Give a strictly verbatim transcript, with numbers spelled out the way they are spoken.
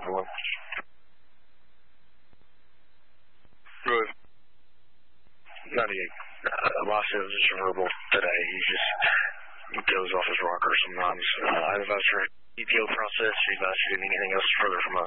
everyone. Good. ninety-eight. Uh, boss says it's verbal today. He just goes off his rocker sometimes. Uh, I advised her E P O process. She advised she didn't need anything else further from us.